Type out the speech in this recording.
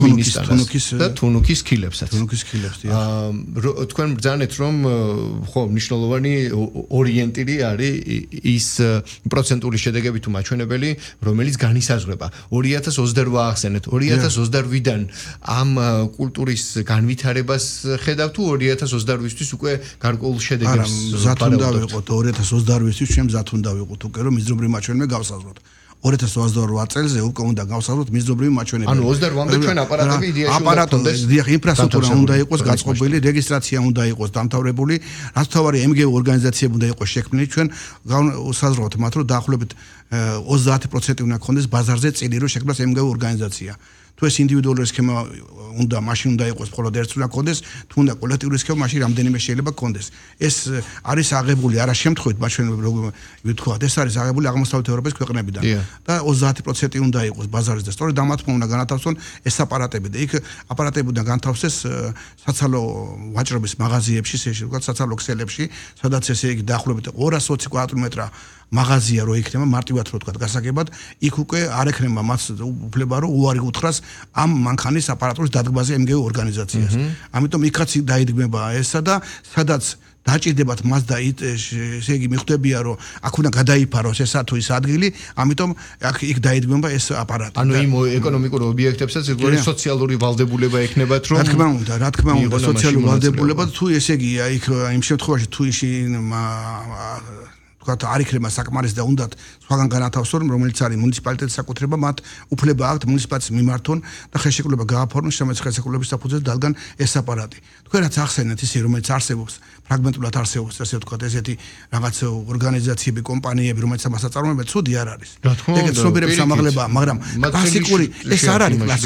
და თუნუქის ქილებსაც. თუნუქის ქილებს, თქვენ ბრძანეთ რომ ხო მნიშვნელოვანი ორიენტირი არის ის პროცენტული შედეგები თუ მაჩვენებელი, რომელიც განისაზღვრება 2028 ახსენეთ 2028-დან ამ კულტურის განვითარებას ხედავ თუ 2028-თვის უკვე გარკვეულ შედეგებს მზად უნდა ვიყოთ 2028-თვის ჩვენ მზად უნდა ვიყოთ უკვე რომ მიზნობრივი მაჩვენებები გავსაზღვროთ 2028 წელზე უკვე უნდა გავსაზღვროთ მიზნობრივი მაჩვენებები. ანუ 28-მდე ჩვენ აპარატები იდეაში უნდა გქონდეს. დიახ, ინფრასტრუქტურა უნდა იყოს გაწყობილი, რეგისტრაცია უნდა იყოს დამთავრებული, რაც თავარი MGO ორგანიზაციები უნდა იყოს შექმნილი, ჩვენ გავსაზღვროთ მათ, რომ დაახლოებით 30% უნდა გქონდეს ბაზარზე წილი, რომ შექმნას MGO ორგანიზაცია. თუ ეს ინდივიდუალური სქემა უნდა, მაშინ უნდა იყოს მხოლოდ ერთს უნდა გქონდეს, თუ უნდა კოლექტიური სქემა, მაშინ რამდენიმე შეიძლება გქონდეს. ეს არის აღებული არა შემთხვევით, მაჩვენებლები როგორ ვთქვათ, ეს არის აღებული აღმოსავლეთ ევროპის ქვეყნებიდან. და 30% უნდა იყოს ბაზარზე და სწორედ ამათ უნდა განათავსონ ეს აპარატები და იქ აპარატები უნდა განთავსდეს საცალო ვაჭრობის მაღაზიებში, ესე ვთქვათ, საცალო ქსელებში, სადაც ესე იგი დაახლოებით 220 კვადრატმეტრა მაღაზია რო იქნება მარტივად რო ვთქვათ გასაგებად, იქ უკვე არ ექნება მას უფლება რომ უარი უთხრას ამ მანქანის აპარატურის დადგმაზე MGO ორგანიზაციას. ამიტომ იქაც დაიდგმება ესა და სადაც დაჭირდებათ მას და ესე იგი მიხვდებია რომ აქ უნდა გადაიფაროს ესა თუ ის ადგილი, ამიტომ იქ დაიდგმება ეს აპარატი. ანუ იმ ეკონომიკურ ობიექტებსაც ეგრევე სოციალური ვალდებულება ექნებათ რომ რა თქმა უნდა სოციალური ვალდებულება თუ ესე იგი იქ იმ შემთხვევაში თუ ის ვთქვათ არ იქნება საკმარისი და უნდათ სხვაგან განათავსონ, რომელიც არის მუნიციპალიტეტის საკუთრება, მათ უფლება აქვთ მუნიციპალიტეტს მიმართონ და ხელშეკრულება გააფორმონ შემოწმების ხელშეკრულების საფუძველზე დადგან ეს აპარატი. თქვენ რაც ახსენეთ ისე რომელიც არსებობს, ფრაგმენტულად არსებობს, ასე ვთქვათ, ესეთი რაღაც ორგანიზაციები, კომპანიები, რომელიც ამას აწარმოებენ, ცუდი არ არის. ეგეც ცნობიერების ამაღლებაა, მაგრამ კლასიკური ეს არ არის